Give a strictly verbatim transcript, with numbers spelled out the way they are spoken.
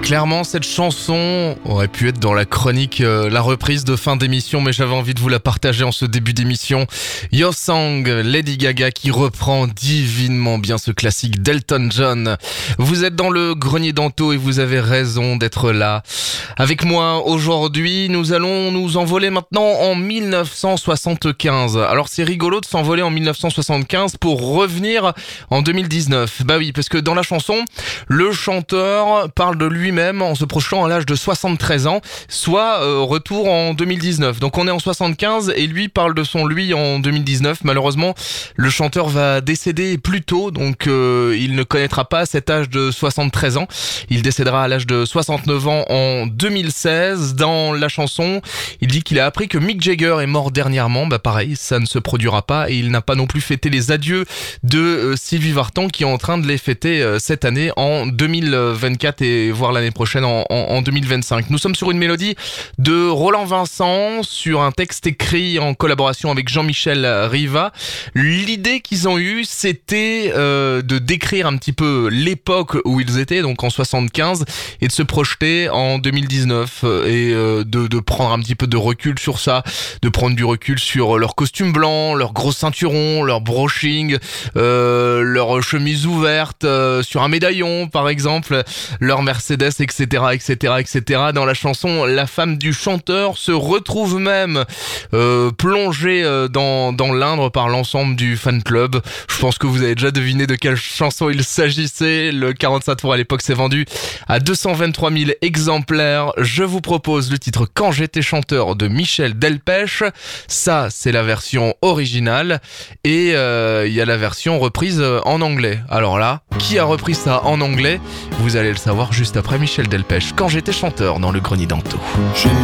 Clairement, cette chanson aurait pu être dans la chronique, euh, la reprise de fin d'émission, mais j'avais envie de vous la partager en ce début d'émission. Your Song, Lady Gaga, qui reprend divinement bien ce classique d'Elton John. Vous êtes dans le grenier d'Anto et vous avez raison d'être là. Avec moi aujourd'hui, nous allons nous envoler maintenant en dix-neuf cent soixante-quinze. Alors c'est rigolo de s'envoler en dix-neuf cent soixante-quinze pour revenir en deux mille dix-neuf. Bah oui, parce que dans la chanson, le chanteur parle de lui-même en se projetant à l'âge de soixante-treize ans, soit euh, retour en deux mille dix-neuf. Donc on est en soixante-quinze et lui parle de son lui en deux mille dix-neuf. Malheureusement, le chanteur va décéder plus tôt, donc euh, il ne connaîtra pas cet âge de soixante-treize ans. Il décédera à l'âge de soixante-neuf ans en deux mille seize. Dans la chanson, il dit qu'il a appris que Mick Jagger est mort dernièrement. Bah pareil, ça ne se produira pas et il n'a pas non plus fêté les adieux de euh, Sylvie Vartan qui est en train de les fêter euh, cette année en deux mille vingt-quatre et voire l'année prochaine en, en, en deux mille vingt-cinq. Nous sommes sur une mélodie de Roland Vincent, sur un texte écrit en collaboration avec Jean-Michel Riva. L'idée qu'ils ont eue, c'était euh, de décrire un petit peu l'époque où ils étaient, donc en soixante-quinze, et de se projeter en deux mille dix-neuf et euh, de, de prendre un petit peu de recul sur ça, de prendre du recul sur leur costume blanc, leur gros ceinturon, leur brushing, euh, leur chemise ouverte, euh, sur un médaillon par exemple, leur Mercedes, et cetera, et cetera, et cetera. Dans la chanson, la femme du chanteur se retrouve même euh, plongée euh, dans, dans l'Indre par l'ensemble du fan club. Je pense que vous avez déjà deviné de quelle chanson il s'agissait. Le quarante-cinq tours à l'époque s'est vendu à deux cent vingt-trois mille exemplaires. Je vous propose le titre Quand j'étais chanteur de Michel Delpech. Ça, c'est la version originale et il euh, y a la version reprise en anglais. Alors là, qui a repris ça en anglais ? Vous allez le savoir juste après Michel Delpech. Quand j'étais chanteur dans le grenier d'Anto.